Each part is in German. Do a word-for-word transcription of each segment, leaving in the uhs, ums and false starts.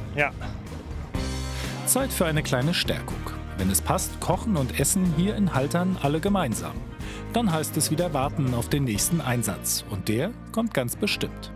Ja. Zeit für eine kleine Stärkung. Wenn es passt, kochen und essen hier in Haltern alle gemeinsam. Dann heißt es wieder warten auf den nächsten Einsatz. Und der kommt ganz bestimmt.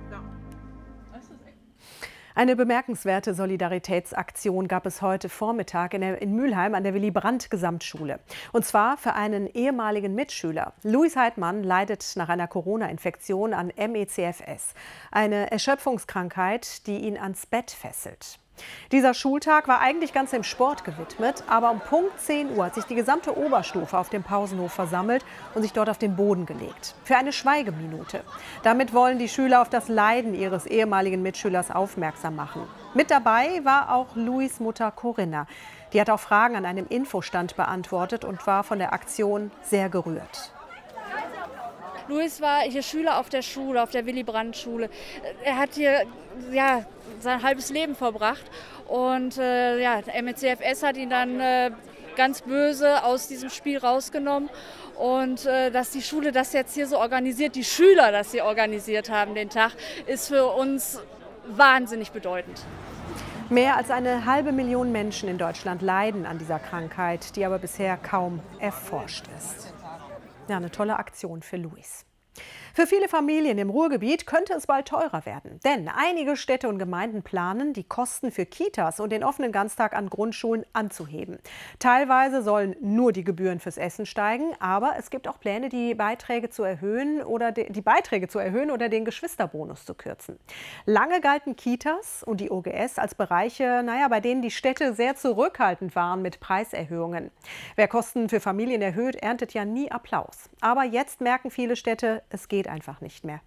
Eine bemerkenswerte Solidaritätsaktion gab es heute Vormittag in, der, in Mülheim an der Willy-Brandt-Gesamtschule. Und zwar für einen ehemaligen Mitschüler. Luis Heidmann leidet nach einer Corona-Infektion an M E C F S, eine Erschöpfungskrankheit, die ihn ans Bett fesselt. Dieser Schultag war eigentlich ganz dem Sport gewidmet, aber um Punkt zehn Uhr hat sich die gesamte Oberstufe auf dem Pausenhof versammelt und sich dort auf den Boden gelegt. Für eine Schweigeminute. Damit wollen die Schüler auf das Leiden ihres ehemaligen Mitschülers aufmerksam machen. Mit dabei war auch Luis' Mutter Corinna. Die hat auch Fragen an einem Infostand beantwortet und war von der Aktion sehr gerührt. Luis war hier Schüler auf der Schule, auf der Willy-Brandt-Schule. Er hat hier ja, sein halbes Leben verbracht und äh, ja, M E C F S hat ihn dann äh, ganz böse aus diesem Spiel rausgenommen. Und äh, dass die Schule das jetzt hier so organisiert, die Schüler das hier organisiert haben den Tag, ist für uns wahnsinnig bedeutend. Mehr als eine halbe Million Menschen in Deutschland leiden an dieser Krankheit, die aber bisher kaum erforscht ist. Ja, eine tolle Aktion für Luis. Für viele Familien im Ruhrgebiet könnte es bald teurer werden. Denn einige Städte und Gemeinden planen, die Kosten für Kitas und den offenen Ganztag an Grundschulen anzuheben. Teilweise sollen nur die Gebühren fürs Essen steigen, aber es gibt auch Pläne, die Beiträge zu erhöhen oder de, die Beiträge zu erhöhen oder den Geschwisterbonus zu kürzen. Lange galten Kitas und die O G S als Bereiche, naja, bei denen die Städte sehr zurückhaltend waren mit Preiserhöhungen. Wer Kosten für Familien erhöht, erntet ja nie Applaus. Aber jetzt merken viele Städte, es geht einfach nicht mehr.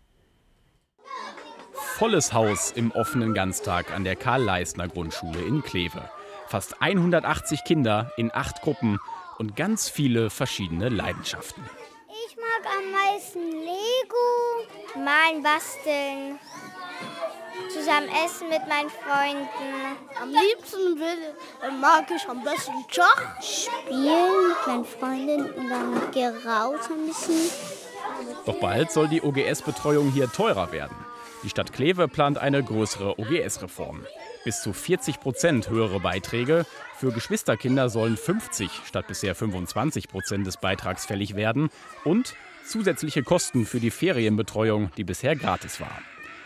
Volles Haus im offenen Ganztag an der Karl-Leistner-Grundschule in Kleve. Fast hundertachtzig Kinder in acht Gruppen und ganz viele verschiedene Leidenschaften. Ich mag am meisten Lego, malen, basteln, zusammen essen mit meinen Freunden. Am liebsten will, mag ich am besten Schach spielen mit meinen Freunden und dann geraus ein bisschen. Doch bald soll die O G S-Betreuung hier teurer werden. Die Stadt Kleve plant eine größere O G S-Reform. Bis zu vierzig Prozent höhere Beiträge. Für Geschwisterkinder sollen fünfzig statt bisher fünfundzwanzig Prozent des Beitrags fällig werden. Und zusätzliche Kosten für die Ferienbetreuung, die bisher gratis war.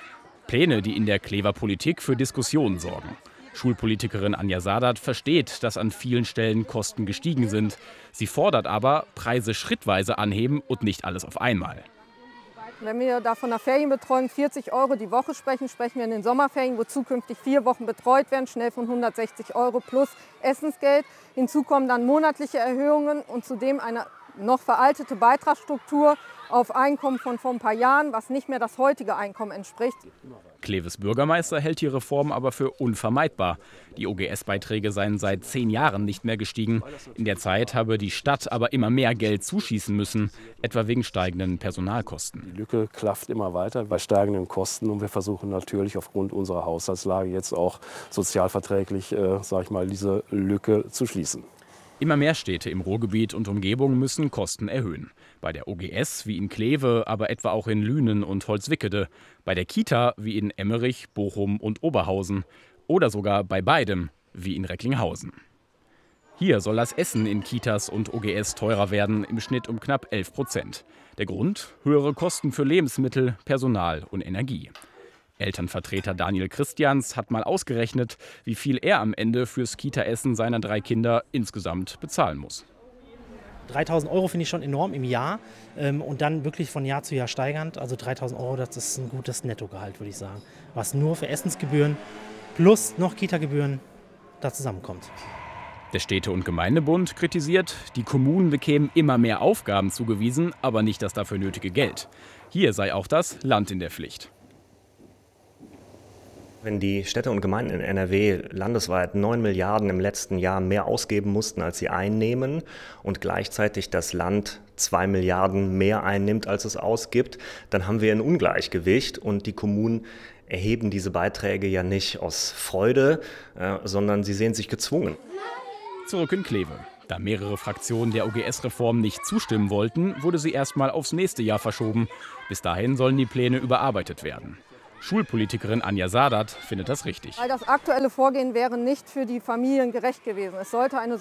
Pläne, die in der Klever Politik für Diskussionen sorgen. Schulpolitikerin Anja Sadat versteht, dass an vielen Stellen Kosten gestiegen sind. Sie fordert aber, Preise schrittweise anheben und nicht alles auf einmal. Wenn wir da von der Ferienbetreuung vierzig Euro die Woche sprechen, sprechen wir in den Sommerferien, wo zukünftig vier Wochen betreut werden, schnell von hundertsechzig Euro plus Essensgeld. Hinzu kommen dann monatliche Erhöhungen und zudem eine noch veraltete Beitragsstruktur auf Einkommen von vor ein paar Jahren, was nicht mehr das heutige Einkommen entspricht. Kleves Bürgermeister hält die Reform aber für unvermeidbar. Die O G S-Beiträge seien seit zehn Jahren nicht mehr gestiegen. In der Zeit habe die Stadt aber immer mehr Geld zuschießen müssen, etwa wegen steigenden Personalkosten. Die Lücke klafft immer weiter bei steigenden Kosten und wir versuchen natürlich aufgrund unserer Haushaltslage jetzt auch sozialverträglich, äh, sag ich mal, diese Lücke zu schließen. Immer mehr Städte im Ruhrgebiet und Umgebung müssen Kosten erhöhen. Bei der O G S wie in Kleve, aber etwa auch in Lünen und Holzwickede. Bei der Kita wie in Emmerich, Bochum und Oberhausen. Oder sogar bei beidem wie in Recklinghausen. Hier soll das Essen in Kitas und O G S teurer werden, im Schnitt um knapp elf Prozent. Der Grund? Höhere Kosten für Lebensmittel, Personal und Energie. Elternvertreter Daniel Christians hat mal ausgerechnet, wie viel er am Ende fürs Kita-Essen seiner drei Kinder insgesamt bezahlen muss. dreitausend Euro finde ich schon enorm im Jahr ähm, und dann wirklich von Jahr zu Jahr steigernd. Also dreitausend Euro, das ist ein gutes Nettogehalt, würde ich sagen. Was nur für Essensgebühren plus noch Kita-Gebühren da zusammenkommt. Der Städte- und Gemeindebund kritisiert, die Kommunen bekämen immer mehr Aufgaben zugewiesen, aber nicht das dafür nötige Geld. Hier sei auch das Land in der Pflicht. Wenn die Städte und Gemeinden in N R W landesweit neun Milliarden im letzten Jahr mehr ausgeben mussten, als sie einnehmen und gleichzeitig das Land zwei Milliarden mehr einnimmt, als es ausgibt, dann haben wir ein Ungleichgewicht und die Kommunen erheben diese Beiträge ja nicht aus Freude, äh, sondern sie sehen sich gezwungen. Zurück in Kleve. Da mehrere Fraktionen der O G S-Reform nicht zustimmen wollten, wurde sie erstmal aufs nächste Jahr verschoben. Bis dahin sollen die Pläne überarbeitet werden. Schulpolitikerin Anja Sadat findet das richtig. Weil das aktuelle Vorgehen wäre nicht für die Familien gerecht gewesen. Es sollte eine